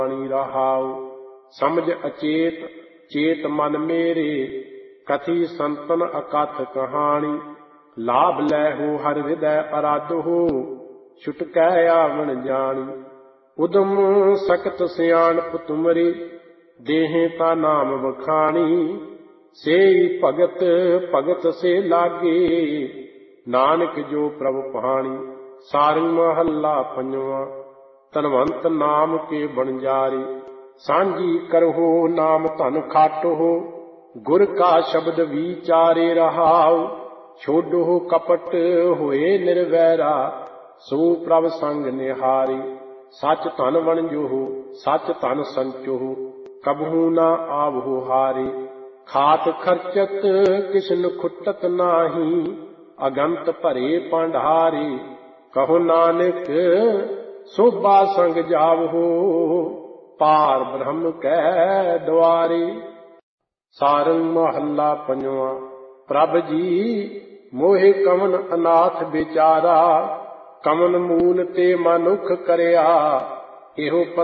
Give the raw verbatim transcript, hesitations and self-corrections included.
ਬਾਣੀ ਰਹਾਉ। ਸਮਝ ਅਚੇਤ ਚੇਤ ਮਨ ਮੇਰੇ, ਕਥੀ ਸੰਤਨ ਅਕਥ ਕਹਾਣੀ। ਲਾਭ ਲੈ ਹੋ ਹਰ ਹਿਰਦੈ ਅਰਾਧ ਹੋ, ਛੁਟਕੈ ਆਵਣ ਜਾਣੀ। ਉਦਮ ਸਕਤ ਸਿਆਣਪ ਤੁਮਰੀ, ਦੇਹੇ ਤਾ ਨਾਮ ਵਖਾਣੀ। ਸੇਈ ਭਗਤ ਭਗਤ ਸੇ ਲਾਗੇ, ਨਾਨਕ ਜੋ ਪ੍ਰਭ ਪਾਣੀ। ਸਾਰੰਗ ਮਹੱਲਾ ਪੰਜਵਾਂ। ਧਨਵੰਤ ਨਾਮ ਕੇ ਬਣਜਾਰੀ, ਸਾਂਝੀ ਕਰਹੁ ਨਾਮ ਧਨ ਖਾਟਹੁ। ਗੁਰ ਕਾ ਸ਼ਬਦ ਵਿਚਾਰੇ ਰਹਾਉ, ਛੋਡਹੁ ਕਪਟ ਹੋਏ ਨਿਰਵੈਰਾ। ਸੋ ਪ੍ਰਭ ਸੰਗ ਨਿਹਾਰੀ, ਸੱਚ ਧਨ ਵਣਜਹੁ ਸੱਚ ਧਨ ਸੰਚਹੁ। ਕਬਹੂ ਨਾ ਆਵਹੁ ਹਾਰੇ, ਖਾਤ ਖਰਚਤ ਕਿਸਨ ਖੁੱਟਤ ਨਾਹੀ। ਅਗੰਤ ਭਰੇ ਭੰਡਾਰੇ, ਕਹੋ ਨਾਨਕ ਸੋਭਾ ਸੰਗ ਜਾਵਹੁ। ਪਾਰ ਬ੍ਰਹਮ ਕੈ ਦੁਆਰੇ। ਸਾਰੰਗ ਮਹੱਲਾ ਪੰਜਵਾਂ। ਪ੍ਰਭ ਜੀ ਮੋਹਿ ਕਵਨ ਅਨਾਥ ਵਿਚਾਰਾ, ਕਵਨ ਮੂਲ ਤੇ ਮਨੁੱਖ ਕਰਿਆ। ਇਹੋ